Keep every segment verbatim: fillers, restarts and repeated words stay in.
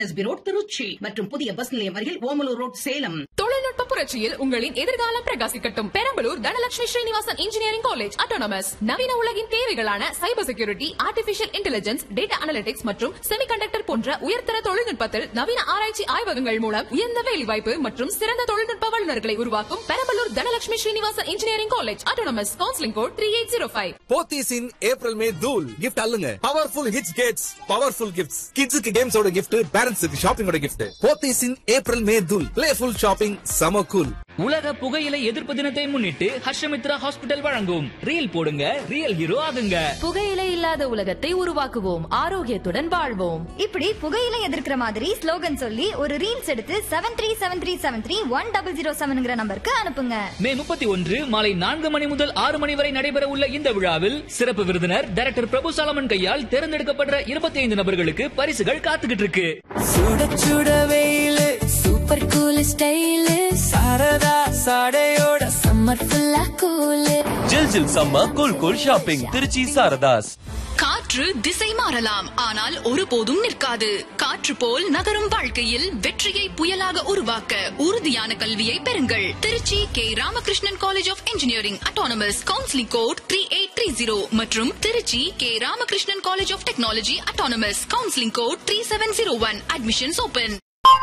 SP road Trichy மற்றும் புதிய bus நிலையம் அருகில் ஓமலூர் ரோட் சேலம். தொழில்நுட்ப புரட்சியில் உங்களின் எதிர்காலம் பிரகாசிக்கட்டும். Perambalur Dhanalakshmi Srinivasan engineering college autonomous நவீன உலகின் தேவைகளான cyber security, artificial intelligence, data analytics மற்றும் செமிகண்டக்டர் போன்ற உயர்தர தொழில்நுட்பத்தில் நவீன ஆராய்ச்சி ஆய்வகங்கள் மூலம் உயர்ந்த வேலைவாய்ப்பு மற்றும் சிறந்த தொழில்நுட்ப வல்லுநர்களை உருவாக்கும் Perambalur Dhanalakshmi Srinivasan engineering college autonomous. Counselling code three eight zero five. Pothys இன் ஏப்ரல் மே தூள் gift அல்லுங்க. Powerful hits Gates, powerful gifts. கிட்ஸுக்கு கேம்ஸோட கிஃப்ட், பேரண்ட்ஸுக்கு ஷாப்பிங்கோட கிஃப்ட். போத்தீஸ் இன் ஏப்ரல் மே தூள். பிளேஃபுல் ஷாப்பிங், சம கூல். உலக புகையிலை எதிர்ப்பு தினத்தை முன்னிட்டு ஹர்ஷமித்ரா ஹாஸ்பிட்டல் வழங்கும் ரீல் போடுங்க ரியல் ஹீரோ ஆகுங்க. புகையிலை இல்லாத உலகத்தை உருவாக்குவோம், ஆரோக்கியத்துடன் வாழ்வோம். இப்படி புகையிலை எதிர்க்கிற மாதிரி ஸ்லோகன் சொல்லி ஒரு ரீல்ஸ் எடுத்து seven three seven three seven three one double zero செவன்ங்கிற நம்பருக்கு அனுப்புங்க. மே முப்பத்தி ஒன்று மாலை நான்கு மணி முதல் ஆறு மணி வரை நடைபெற உள்ள இந்த விழாவில் சிறப்பு விருந்தினர் டைரக்டர் பிரபு சாலமன் கையால் தேர்ந்தெடுக்கப்பட்ட இருபத்தி ஐந்து நபர்களுக்கு பரிசுகள் காத்துக்கிட்டு இருக்கு. சுட சுட வெயிலு, super cool style, Saradha சாடையோட summer ஃபுல்லா கூல். ஜில் ஜில் summer cool cool shopping Trichy Saradhas. காற்று திசை மாறலாம், ஆனால் ஒருபோதும் நிற்காது. காற்று போல் நகரும் வாழ்க்கையில் வெற்றியை புயலாக உருவாக்க உறுதியான கல்வியை பெறுங்கள். Trichy K Ramakrishnan college of engineering autonomous. Counselling code three eight three zero மற்றும் Trichy K Ramakrishnan college of technology autonomous. Counselling code three seven zero one. Admissions open.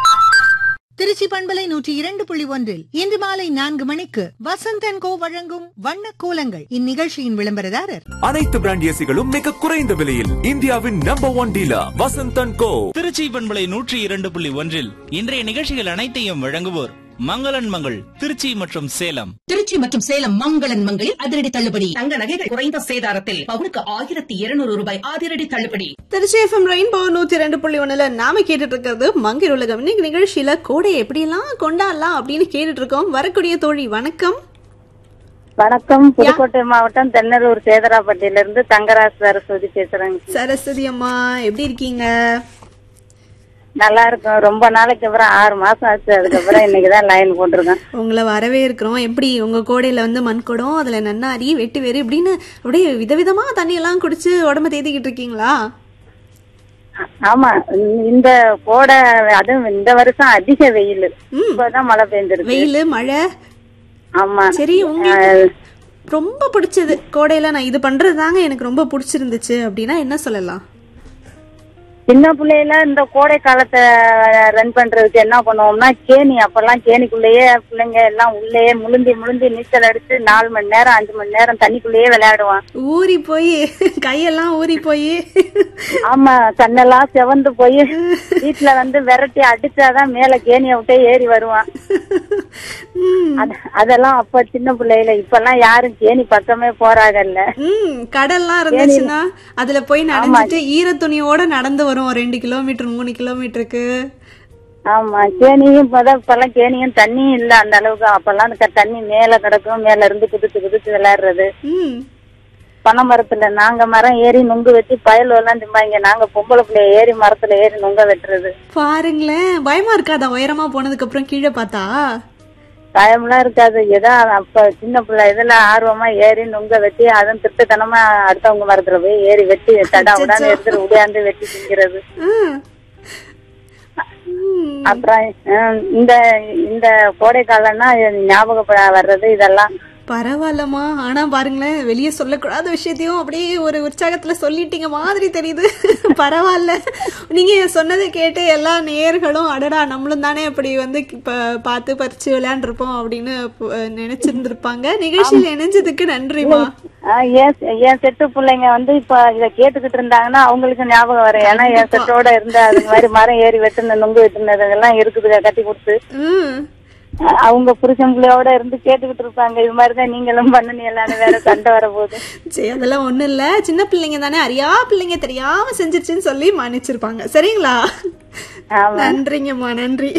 Trichy பண்பலை நூற்றி இரண்டு புள்ளி ஒன்றில் இன்று மாலை நான்கு மணிக்கு வசந்தன் கோ வழங்கும் வண்ண கோலங்கள். இந்நிகழ்ச்சியின் விளம்பரதாரர் அனைத்து பிராண்ட் ஏசிகளும் மிக குறைந்த விலையில் இந்தியாவின் நம்பர் ஒன் டீலர் வசந்தன் கோ. திருச்சி பண்பலை நூற்றி இரண்டு புள்ளி ஒன்றில் இன்றைய நிகழ்ச்சிகள் அனைத்தையும் வழங்குவோர் மங்களன் மங்கள் திருச்சி மற்றும் சேலம். திருச்சி மற்றும் சேலம் மங்களன் மங்களில் அதிரடி தள்ளுபடி. தங்க நகைகள் குறைந்த சேதாரத்தில் பவுனுக்கு ஆயிரத்தி இருநூறு ரூபாய் அதிரடி தள்ளுபடி. திருச்சி எஃப்எம் ரெயின்போ நூத்தி ரெண்டு புள்ளி ஒண்ணுல நாம கேட்டுட்டு இருக்கிறது மங்கர் உலகம். இன்னைக்கு நிகழ்ச்சியில கோடை எப்படி எல்லாம் கொண்டாடலாம் அப்படின்னு கேட்டுட்டு இருக்கோம். வரக்கூடிய தோழி வணக்கம். வணக்கம். புதுக்கோட்டை மாவட்டம் தென்னலூர் சேதராப்பட்டியில இருந்து தங்கராஜ் சரஸ்வதி பேசுறேங்க. சரஸ்வதி அம்மா எப்படி இருக்கீங்க? நல்லா இருக்கும். ரொம்ப நாளைக்கு அப்புறம் ஆறு மாசம் ஆச்சு. அதுக்கப்புறம் இன்னைக்குதான் லைன் போட்டிருக்கேன். உங்களை வரவே இருக்கிறோம். எப்படி உங்க கோடையில வந்து மண்குடம், அதுல நன்னாரி, வெட்டி வேறு இப்படின்னு அப்படியே விதவிதமா தண்ணி எல்லாம் குடிச்சு உடம்ப தேத்திக்கிட்டு இருக்கீங்களா? ஆமா, இந்த கோடை அதுவும் இந்த வருஷம் அதிக வெயில். இப்பதான் மழை பெஞ்சிருக்கு. வெயில் மழை. ஆமா. சரி, உங்களுக்கு ரொம்ப பிடிச்சது கோடையில நான் இது பண்றதுதாங்க எனக்கு ரொம்ப பிடிச்சிருந்துச்சு அப்படின்னா என்ன சொல்லலாம்? சின்ன பிள்ளையில இந்த கோடை காலத்தை ரன் பண்றதுக்கு என்ன பண்ணுவோம்னா கேணி, அப்பெல்லாம் கேணிக்குள்ளேயே பிள்ளைங்க எல்லாம் உள்ளேயே முழுந்தி முழுந்தி நீச்சல் அடிச்சு நாலு மணி நேரம் அஞ்சு மணி நேரம் தண்ணிக்குள்ளேயே விளையாடுவான். ஊறி போய் கையெல்லாம் ஊறி போய். ஆமா, கண்ணெல்லாம் செவந்து போய் வீட்டுல வந்து விரட்டி அடிச்சாதான் மேல கேணிய விட்டே ஏறி வருவான். அதெல்லாம் அப்ப சின்ன பிள்ளையில. இப்ப எல்லாம் யாரும் கேணி பக்கமே போறாங்கல்ல. கடல்லாம் இருந்துச்சுன்னா அதுல போய் நனைஞ்சிட்டு ஈர துணியோட நடந்து வரும் ரெண்டு கிலோமீட்டர் மூணு கிலோமீட்டருக்கு. ஆமா, கேணியும் இப்பெல்லாம் கேணியும் தண்ணியும் இல்ல அந்த அளவுக்கு. அப்பெல்லாம் தண்ணி மேல கிடக்கும், மேல இருந்து குதிச்சு குதிச்சு விளையாடுறது. பனை மரத்துல நாங்க மரம் ஏறி நுங்கு வெட்டி பயல் எல்லாம் திம்பாங்க. நாங்க பொம்பளை பிள்ளைய ஏறி மரத்துல ஏறி நுங்க வெட்டுறது. பாருங்களேன், பயமா இருக்காதா உயரமா போனதுக்கு அப்புறம் கீழே பார்த்தா? பயம்லாம் இருக்காது. ஏதோ அப்ப சின்ன பிள்ளை இதுல ஆர்வமா ஏறி நுங்க வெட்டி அதுவும் திட்டத்தனமா அடுத்தவங்க மரத்துல போய் ஏறி வெட்டி தடா உடான்னு எடுத்துட்டு உடையாந்து வெட்டி திங்கிறது. அப்புறம் இந்த இந்த கோடை காலம்னா ஞாபகம் வர்றது இதெல்லாம். பரவாயில்லமா. ஆனா பாருங்களேன், வெளியே சொல்லக்கூடாத விஷயத்தையும் அப்படியே ஒரு உற்சாகத்துல சொல்லிட்டீங்க மாதிரி தெரியுது. பரவாயில்ல, நீங்க சொன்னதை கேட்டு எல்லா நேயர்களும் அடடா நம்மளும் தானே அப்படி வந்து பார்த்து பறிச்சு விளையாண்டுருப்போம் அப்படின்னு நினைச்சிருந்திருப்பாங்க. நிகழ்ச்சியில இணைஞ்சதுக்கு நன்றிமா. என் செட்டு பிள்ளைங்க வந்து இப்ப இத கேட்டுக்கிட்டு இருந்தாங்கன்னா அவங்களுக்கு ஞாபகம் வரும். ஏன்னா என் செட்டோட இருந்த அது மாதிரி மரம் ஏறி வெட்டுன நுங்கு வெட்டுனது எல்லாம் இருக்குது கட்டி கொடுத்து. அவங்க புருஷன் பிள்ளையோட இருந்து கேட்டுக்கிட்டு இருப்பாங்க. இது மாதிரிதான் நீங்களும் பண்ணீங்களான்னு வேற சண்டை வர போகுது. சரி, அதெல்லாம் ஒண்ணு இல்ல, சின்ன பிள்ளைங்க தானே, அறியா பிள்ளைங்க தெரியாம செஞ்சிருச்சுன்னு சொல்லி மன்னிச்சிருப்பாங்க. சரிங்களா? நன்றிங்கம்மா, நன்றி.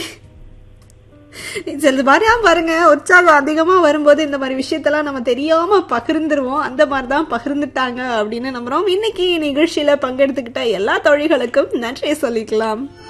சில மாதிரியா பாருங்க, உற்சாகம் அதிகமா வரும்போது இந்த மாதிரி விஷயத்தெல்லாம் நம்ம தெரியாம பகிர்ந்துருவோம். அந்த மாதிரிதான் பகிர்ந்துட்டாங்க அப்படின்னு நம்புறோம். இன்னைக்கு நிகழ்ச்சியில பங்கெடுத்துக்கிட்ட எல்லா தோழிகளுக்கும் நன்றியை சொல்லிக்கலாம்.